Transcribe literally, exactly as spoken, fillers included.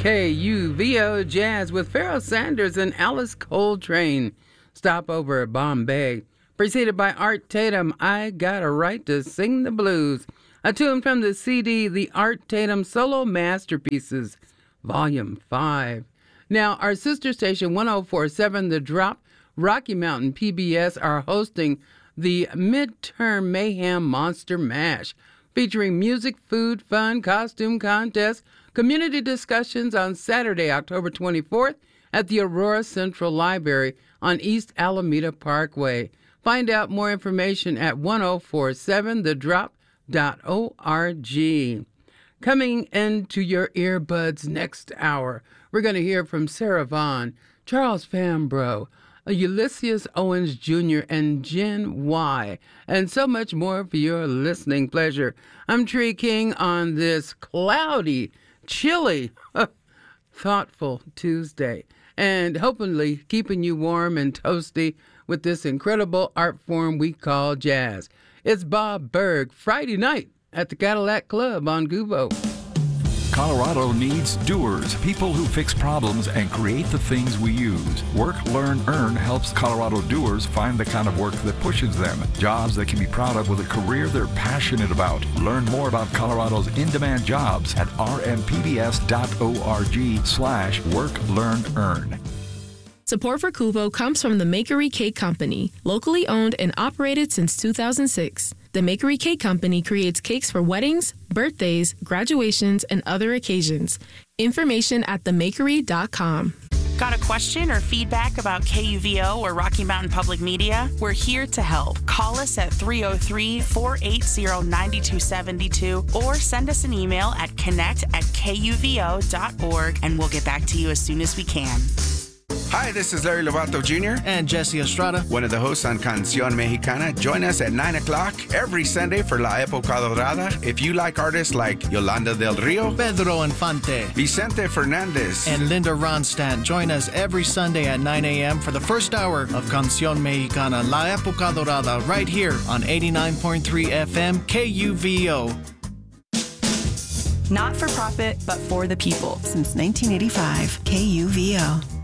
K U V O Jazz with Pharoah Sanders and Alice Coltrane. Stop over at Bombay. Preceded by Art Tatum, I Got a Right to Sing the Blues. A tune from the C D, The Art Tatum Solo Masterpieces, Volume five. Now, our sister station, one oh four point seven The Drop, Rocky Mountain P B S, are hosting the Midterm Mayhem Monster Mash, featuring music, food, fun, costume contests, community discussions on Saturday, October twenty-fourth at the Aurora Central Library on East Alameda Parkway. Find out more information at ten forty-seven the drop dot org. Coming into your earbuds next hour, we're going to hear from Sarah Vaughan, Charles Fambro, Ulysses Owens Junior, and Jen Y, and so much more for your listening pleasure. I'm Tree King on this cloudy, chilly, thoughtful Tuesday, and hopefully keeping you warm and toasty with this incredible art form we call jazz. It's Bob Berg, Friday night at the Cadillac Club on Gubo. Colorado needs doers, people who fix problems and create the things we use. Work, Learn, Earn helps Colorado doers find the kind of work that pushes them. Jobs they can be proud of with a career they're passionate about. Learn more about Colorado's in-demand jobs at r m p b s dot org slash work, learn, earn. Support for Kuvo comes from the Makery Cake Company, locally owned and operated since two thousand six. The Makery Cake Company creates cakes for weddings, birthdays, graduations, and other occasions. Information at the makery dot com. Got a question or feedback about K U V O or Rocky Mountain Public Media? We're here to help. Call us at three oh three, four eight zero, nine two seven two or send us an email at connect at k u v o dot org and we'll get back to you as soon as we can. Hi, this is Larry Lovato Junior and Jesse Estrada, one of the hosts on Canción Mexicana. Join us at nine o'clock every Sunday for La Época Dorada. If you like artists like Yolanda Del Rio, Pedro Infante, Vicente Fernandez, and Linda Ronstadt, join us every Sunday at nine a.m. for the first hour of Canción Mexicana, La Época Dorada, right here on eighty-nine point three F M K U V O. Not for profit, but for the people. Since nineteen eighty-five, K U V O.